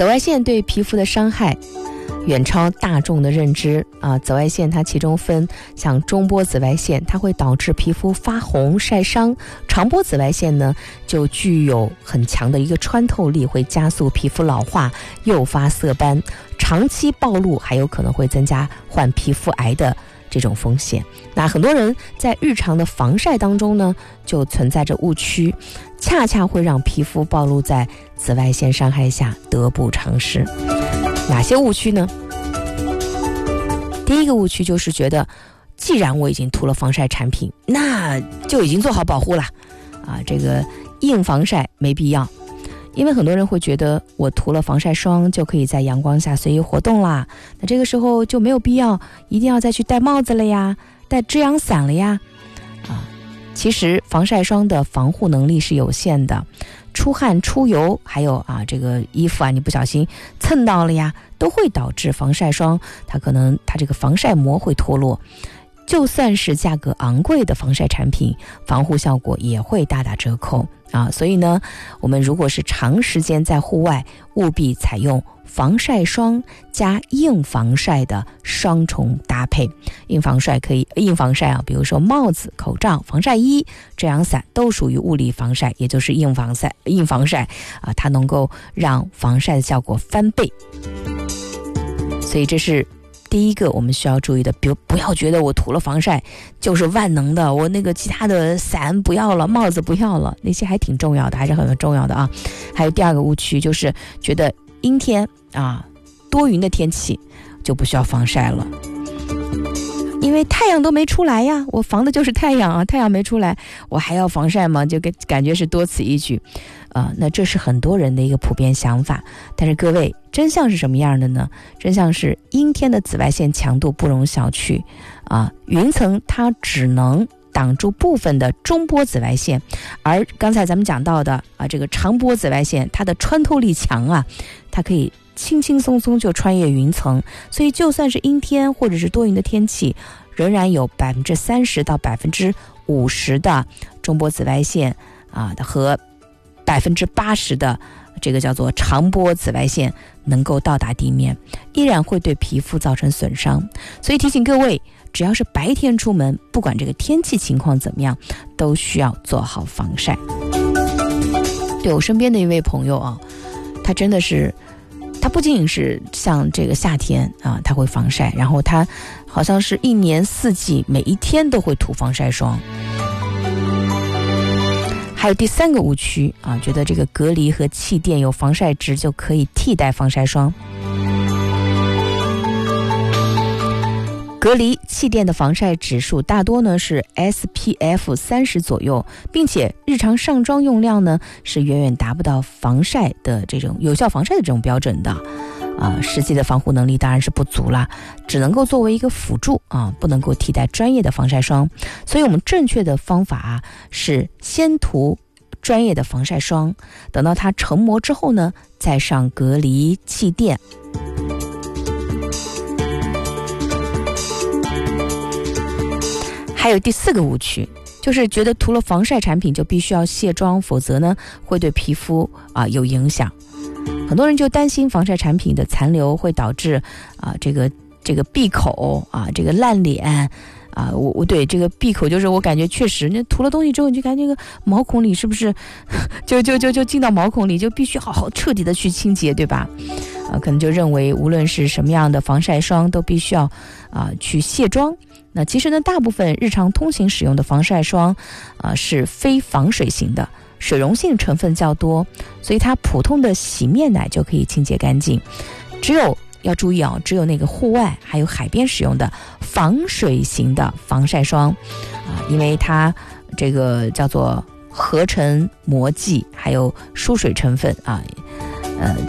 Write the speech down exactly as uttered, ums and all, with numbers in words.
紫外线对皮肤的伤害远超大众的认知啊！紫外线它其中分像中波紫外线，它会导致皮肤发红晒伤；长波紫外线呢，就具有很强的一个穿透力，会加速皮肤老化，诱发色斑。长期暴露还有可能会增加患皮肤癌的这种风险。那很多人在日常的防晒当中呢，就存在着误区，恰恰会让皮肤暴露在紫外线伤害下，得不偿失。哪些误区呢？第一个误区就是觉得，既然我已经涂了防晒产品，那就已经做好保护了啊，这个硬防晒没必要。因为很多人会觉得我涂了防晒霜就可以在阳光下随意活动啦，那这个时候就没有必要一定要再去戴帽子了呀，戴遮阳伞了呀啊，其实防晒霜的防护能力是有限的，出汗出油还有啊这个衣服啊你不小心蹭到了呀，都会导致防晒霜它可能它这个防晒膜会脱落。就算是价格昂贵的防晒产品，防护效果也会大打折扣啊！所以呢，我们如果是长时间在户外，务必采用防晒霜加硬防晒的双重搭配。硬防晒可以硬防晒啊，比如说帽子、口罩、防晒衣、遮阳伞都属于物理防晒，也就是硬防晒。硬防晒啊，它能够让防晒的效果翻倍。所以这是第一个我们需要注意的，比如不要觉得我涂了防晒就是万能的，我那个其他的伞不要了，帽子不要了，那些还挺重要的，还是很重要的啊。还有第二个误区就是觉得阴天啊、多云的天气就不需要防晒了，因为太阳都没出来呀，我防的就是太阳啊，太阳没出来，我还要防晒吗？就感觉是多此一举啊、呃。那这是很多人的一个普遍想法，但是各位，真相是什么样的呢？真相是阴天的紫外线强度不容小觑啊，云层它只能挡住部分的中波紫外线，而刚才咱们讲到的啊，这个长波紫外线它的穿透力强啊，它可以轻轻松松就穿越云层，所以就算是阴天或者是多云的天气，仍然有百分之三十到百分之五十的中波紫外线啊和百分之八十的这个叫做长波紫外线能够到达地面，依然会对皮肤造成损伤。所以提醒各位，只要是白天出门，不管这个天气情况怎么样，都需要做好防晒。对，我身边的一位朋友啊，他真的是他不仅仅是像这个夏天啊他会防晒，然后他好像是一年四季每一天都会涂防晒霜。还有第三个误区啊，觉得这个隔离和气垫有防晒值就可以替代防晒霜。隔离气垫的防晒指数大多呢是 S P F 三十 左右，并且日常上妆用量呢是远远达不到防晒的这种有效防晒的这种标准的啊，实际的防护能力当然是不足啦，只能够作为一个辅助啊，不能够替代专业的防晒霜。所以我们正确的方法啊是先涂专业的防晒霜，等到它成膜之后呢，再上隔离气垫。还有第四个误区，就是觉得涂了防晒产品就必须要卸妆，否则呢会对皮肤啊、呃、有影响。很多人就担心防晒产品的残留会导致啊、呃、这个这个闭口啊、呃、这个烂脸啊、呃，我我对这个闭口就是我感觉确实，那涂了东西之后，你就感觉那个毛孔里是不是就就就就进到毛孔里，就必须好好彻底的去清洁，对吧？啊、呃，可能就认为无论是什么样的防晒霜都必须要啊、呃、去卸妆。那其实呢，大部分日常通行使用的防晒霜啊、呃、是非防水型的，水溶性成分较多，所以它普通的洗面奶就可以清洁干净。只有要注意啊，只有那个户外还有海边使用的防水型的防晒霜啊、呃，因为它这个叫做合成膜剂，还有疏水成分啊，呃，